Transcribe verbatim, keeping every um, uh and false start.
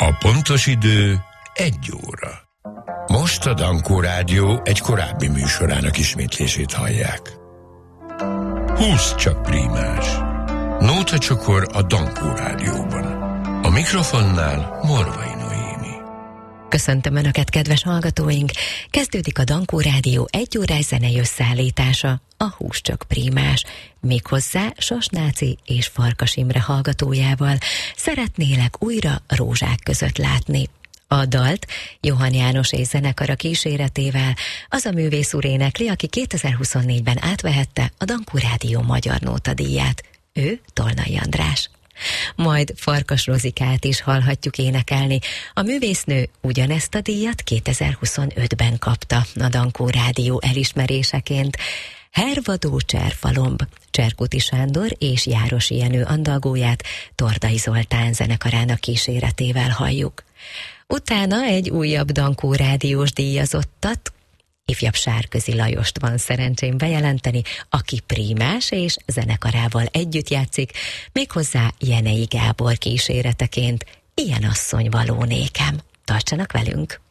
A pontos idő egy óra. Most a Dankó Rádió egy korábbi műsorának ismétlését hallják. Húsz csak prímás. Nóta csokor a Dankó Rádióban. A mikrofonnál Morvai Noémi. Köszöntöm Önöket, kedves hallgatóink! Kezdődik a Dankó Rádió egy órás zenei összeállítása, a Húsz csak prímás, méghozzá Sasnáci és Farkas Imre hallgatójával. Szeretnélek újra rózsák között látni. A dalt Johann János és zenekara kíséretével az a művész úr énekli, aki kétezer-huszonnégyben átvehette a Dankó Rádió Magyar Nóta díját. Ő Tolnai András. Majd Farkas Rozikát is hallhatjuk énekelni. A művésznő ugyanezt a díjat kétezer-huszonötben kapta a Dankó Rádió elismeréseként. Hervadó cserfalomb, Cserkuti Sándor és Járosi Jenő andalgóját Tordai Zoltán zenekarának kíséretével halljuk. Utána egy újabb Dankó Rádiós díjazottat, ifjabb Sárközi Lajost van szerencsém bejelenteni, aki prímás és zenekarával együtt játszik, méghozzá Jenei Gábor kíséreteként. Ilyen asszony való nékem. Tartsanak velünk!